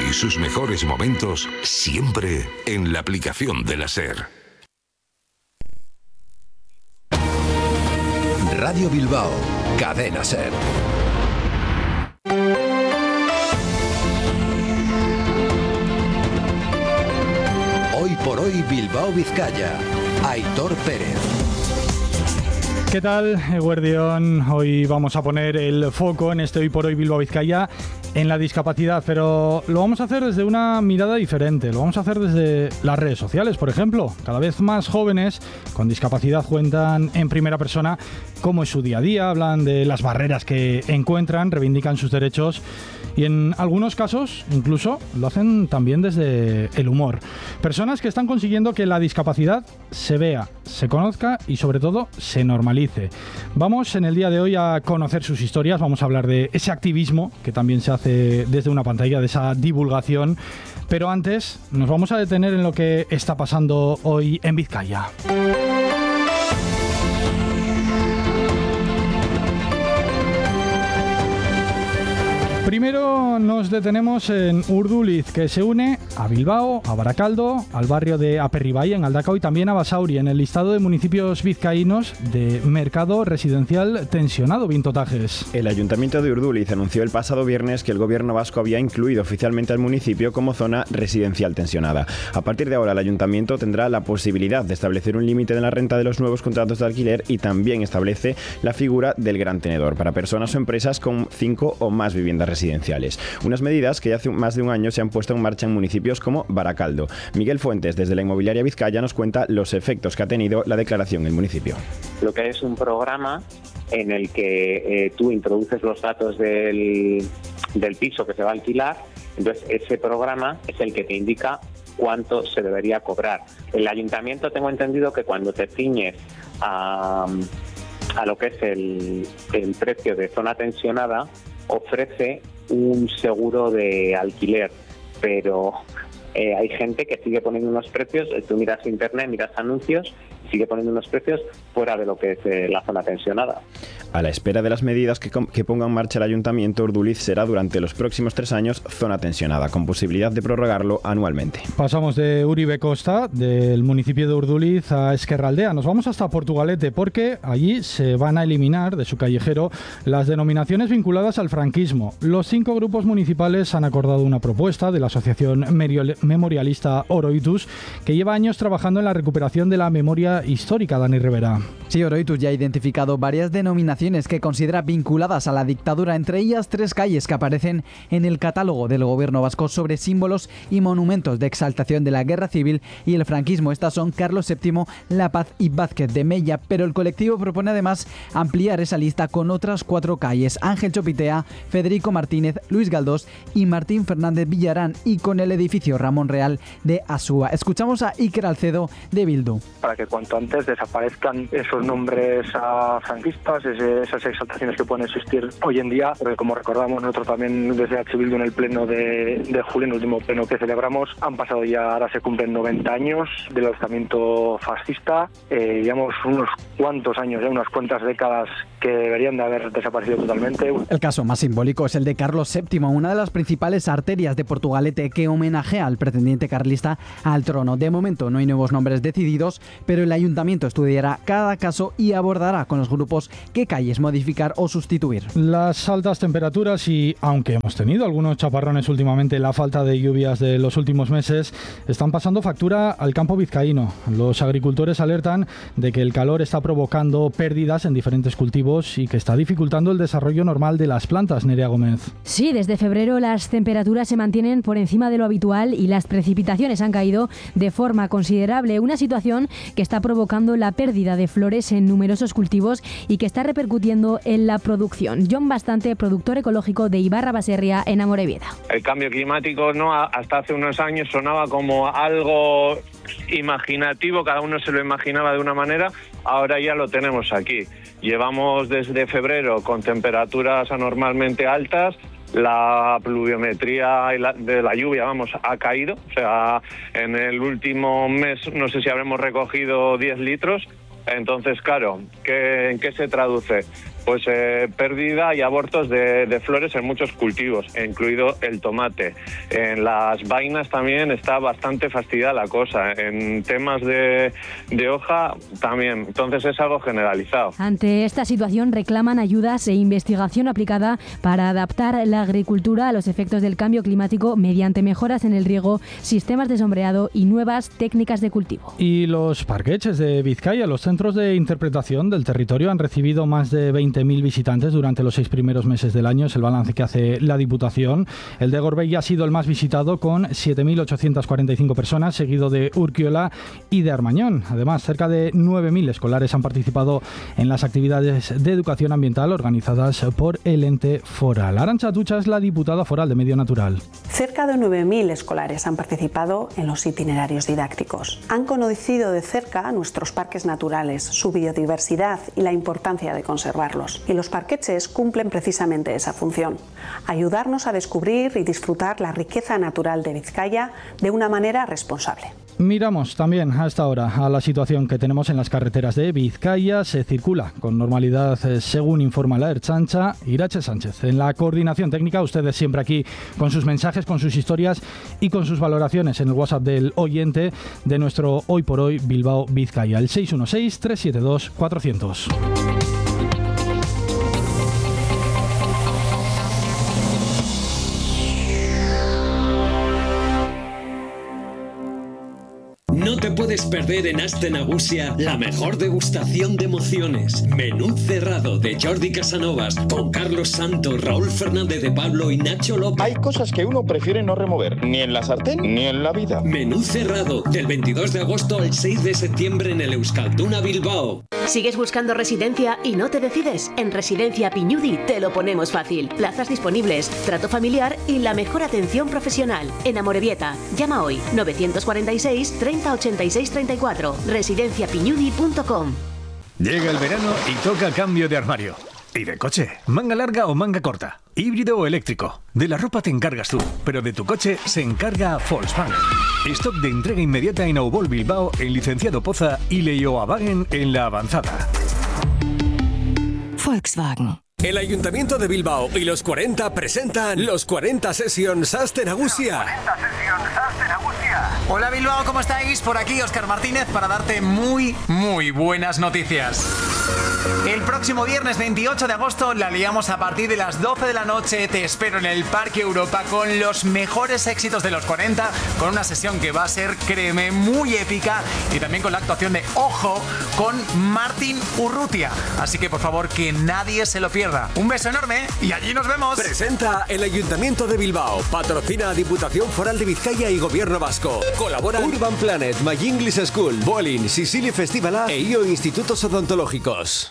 y sus mejores momentos siempre en la aplicación de la SER. Radio Bilbao, Cadena SER. Hoy por hoy Bilbao Vizcaya. Aitor Pérez. ¿Qué tal, Eguerdión? Hoy vamos a poner el foco en este Hoy por Hoy Bilbao Vizcaya en la discapacidad, pero lo vamos a hacer desde una mirada diferente. Lo vamos a hacer desde las redes sociales, por ejemplo. Cada vez más jóvenes con discapacidad cuentan en primera persona cómo es su día a día, hablan de las barreras que encuentran, reivindican sus derechos y en algunos casos incluso lo hacen también desde el humor. Personas que están consiguiendo que la discapacidad se vea, se conozca y sobre todo se normalice. Vamos en el día de hoy a conocer sus historias, vamos a hablar de ese activismo que también se hace desde una pantalla, de esa divulgación, pero antes nos vamos a detener en lo que está pasando hoy en Vizcaya. Primero nos detenemos en Urduliz, que se une a Bilbao, a Baracaldo, al barrio de Aperribay en Galdakao y también a Basauri, en el listado de municipios vizcaínos de mercado residencial tensionado. Vintotajes. El Ayuntamiento de Urduliz anunció el pasado viernes que el gobierno vasco había incluido oficialmente al municipio como zona residencial tensionada. A partir de ahora el Ayuntamiento tendrá la posibilidad de establecer un límite en la renta de los nuevos contratos de alquiler y también establece la figura del gran tenedor para personas o empresas con 5 o más viviendas residenciales. Unas medidas que ya hace más de un año se han puesto en marcha en municipios como Baracaldo. Miguel Fuentes, desde la inmobiliaria Vizcaya, nos cuenta los efectos que ha tenido la declaración en el municipio. Lo que es un programa en el que tú introduces los datos del piso que se va a alquilar, entonces ese programa es el que te indica cuánto se debería cobrar. El ayuntamiento, tengo entendido que cuando te ciñes a lo que es el precio de zona tensionada, ofrece un seguro de alquiler, pero hay gente que sigue poniendo unos precios, tú miras internet, miras anuncios, sigue poniendo unos precios fuera de lo que es la zona tensionada. A la espera de las medidas que ponga en marcha el Ayuntamiento, Urduliz será durante los próximos 3 años zona tensionada, con posibilidad de prorrogarlo anualmente. Pasamos de Uribe Costa, del municipio de Urduliz, a Esquerraldea. Nos vamos hasta Portugalete, porque allí se van a eliminar de su callejero las denominaciones vinculadas al franquismo. Los 5 grupos municipales han acordado una propuesta de la asociación memorialista Oroitus, que lleva años trabajando en la recuperación de la memoria histórica. Dani Rivera. Sí, Oroitus ya ha identificado varias denominaciones que considera vinculadas a la dictadura, entre ellas 3 calles que aparecen en el catálogo del gobierno vasco sobre símbolos y monumentos de exaltación de la guerra civil y el franquismo. Estas son Carlos VII, La Paz y Vázquez de Mella, pero el colectivo propone además ampliar esa lista con otras 4 calles: Ángel Chopitea, Federico Martínez, Luis Galdós y Martín Fernández Villarán, y con el edificio Ramón Real de Asúa. Escuchamos a Iker Alcedo de Bildu. Para que cuanto antes desaparezcan esos nombres franquistas, esas exaltaciones que pueden existir hoy en día, porque como recordamos nosotros también desde H. Bildu en el pleno de julio, en el último pleno que celebramos, han pasado ya, ahora se cumplen 90 años del alzamiento fascista, llevamos unos cuantos años, ya unas cuantas décadas que deberían de haber desaparecido totalmente. El caso más simbólico es el de Carlos VII, una de las principales arterias de Portugalete que homenajea al pretendiente carlista al trono. De momento no hay nuevos nombres decididos, pero el ayuntamiento estudiará cada caso y abordará con los grupos qué calles modificar o sustituir. Las altas temperaturas y, aunque hemos tenido algunos chaparrones últimamente, la falta de lluvias de los últimos meses están pasando factura al campo vizcaíno. Los agricultores alertan de que el calor está provocando pérdidas en diferentes cultivos y que está dificultando el desarrollo normal de las plantas. Nerea Gómez. Sí, desde febrero las temperaturas se mantienen por encima de lo habitual y las precipitaciones han caído de forma considerable, una situación que está provocando la pérdida de flores en numerosos cultivos y que está repercutiendo en la producción. John Bastante, productor ecológico de Ibarra Baserria en Amorebieta. El cambio climático hasta hace unos años sonaba como algo imaginativo, cada uno se lo imaginaba de una manera, ahora ya lo tenemos aquí. Llevamos desde febrero con temperaturas anormalmente altas, la pluviometría de la lluvia, ha caído, o sea, en el último mes no sé si habremos recogido 10 litros. Entonces, claro, ¿en qué se traduce? pues pérdida y abortos de flores en muchos cultivos, incluido el tomate. En las vainas también está bastante fastidiada la cosa. En temas de hoja también. Entonces es algo generalizado. Ante esta situación reclaman ayudas e investigación aplicada para adaptar la agricultura a los efectos del cambio climático mediante mejoras en el riego, sistemas de sombreado y nuevas técnicas de cultivo. Y los parqueches de Vizcaya, los centros de interpretación del territorio, han recibido más de 20.000 visitantes durante los 6 primeros meses del año. Es el balance que hace la Diputación. El de Gorbella ha sido el más visitado con 7.845 personas, seguido de Urquiola y de Armañón. Además, cerca de 9.000 escolares han participado en las actividades de educación ambiental organizadas por el ente foral. Arantxa Atutxa es la diputada foral de Medio Natural. Cerca de 9.000 escolares han participado en los itinerarios didácticos. Han conocido de cerca nuestros parques naturales, su biodiversidad y la importancia de conservarlos. Y los parqueches cumplen precisamente esa función: ayudarnos a descubrir y disfrutar la riqueza natural de Vizcaya de una manera responsable. Miramos también a esta hora a la situación que tenemos en las carreteras de Vizcaya. Se circula con normalidad, según informa la Ertzaintza. Irache Sánchez en la coordinación técnica. Ustedes siempre aquí con sus mensajes, con sus historias y con sus valoraciones en el WhatsApp del oyente de nuestro Hoy por Hoy Bilbao Vizcaya, el 616-372-400. No te puedes perder en Aste Nagusia la mejor degustación de emociones. Menú cerrado de Jordi Casanovas con Carlos Santos, Raúl Fernández de Pablo y Nacho López. Hay cosas que uno prefiere no remover, ni en la sartén ni en la vida. Menú cerrado del 22 de agosto al 6 de septiembre en el Euskalduna Bilbao. ¿Sigues buscando residencia y no te decides? En Residencia Piñudi te lo ponemos fácil. Plazas disponibles, trato familiar y la mejor atención profesional. En Amorebieta, llama hoy 946 30 86 34. Residenciapiñudi.com. Llega el verano y toca cambio de armario. ¿Y de coche? ¿Manga larga o manga corta? ¿Híbrido o eléctrico? De la ropa te encargas tú, pero de tu coche se encarga Volkswagen. Stock de entrega inmediata en Aubol Bilbao, en Licenciado Poza y Leioawagen en La Avanzada. Volkswagen. El Ayuntamiento de Bilbao y los 40 presentan los 40 Sessions Aste Nagusia. Hola Bilbao, ¿cómo estáis? Por aquí Óscar Martínez para darte muy buenas noticias. El próximo viernes 28 de agosto la liamos a partir de las 12 de la noche. Te espero en el Parque Europa con los mejores éxitos de los 40, con una sesión que va a ser, créeme, muy épica, y también con la actuación de Ojo con Martín Urrutia. Así que por favor que nadie se lo pierda. Un beso enorme y allí nos vemos. Presenta el Ayuntamiento de Bilbao. Patrocina Diputación Foral de Vizcaya y Gobierno Vasco. Colabora Urban Planet, My English School, Bolin, Sicily Festivala e IO Institutos Odontológicos.